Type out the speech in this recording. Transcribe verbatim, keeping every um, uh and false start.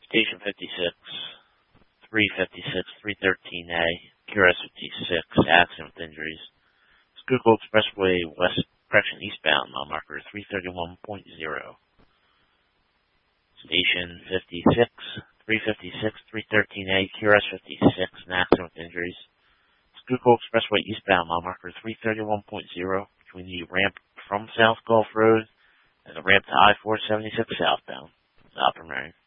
Station fifty-six, three fifty-six, three thirteen A, Q R S fifty-six, accident with injuries. Schuylkill Expressway West correction eastbound, mile marker three thirty-one point zero. Station fifty-six, three fifty-six, three thirteen A, Q R S fifty-six, an accident with injuries. Schuylkill Expressway eastbound, mile marker three thirty-one point zero, between the ramp from South Gulf Road and the ramp to I four seventy-six southbound. Stop and ring.